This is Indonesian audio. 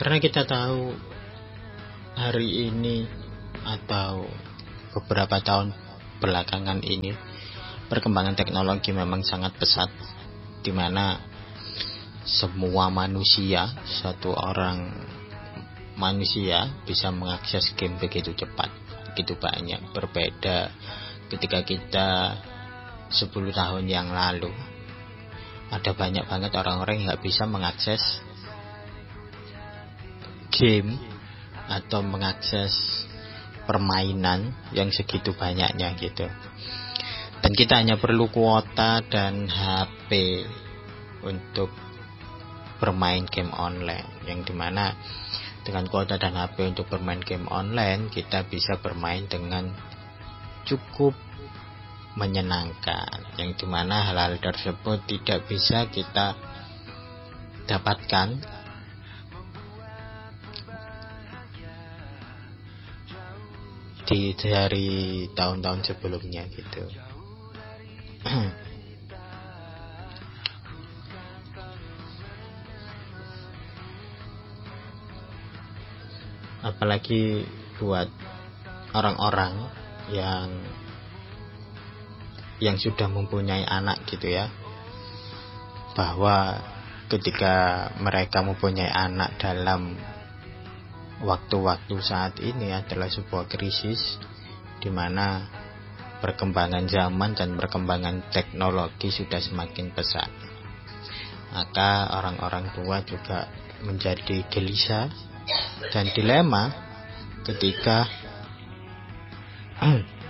Karena kita tahu hari ini atau beberapa tahun belakangan ini perkembangan teknologi memang sangat pesat, di mana semua manusia, satu orang manusia bisa mengakses game begitu cepat, begitu banyak. Berbeda ketika kita 10 tahun yang lalu, ada banyak banget orang-orang yang gak bisa mengakses game atau mengakses permainan yang segitu banyaknya gitu. Dan kita hanya perlu kuota dan HP untuk bermain game online, yang dimana dengan kuota dan HP untuk bermain game online kita bisa bermain dengan cukup menyenangkan, yang dimana hal-hal tersebut tidak bisa kita dapatkan dari tahun-tahun sebelumnya gitu. Apalagi buat orang-orang yang sudah mempunyai anak gitu ya, bahwa ketika mereka mempunyai anak dalam waktu-waktu saat ini adalah sebuah krisis, di mana perkembangan zaman dan perkembangan teknologi sudah semakin pesat. Maka orang-orang tua juga menjadi gelisah dan dilema ketika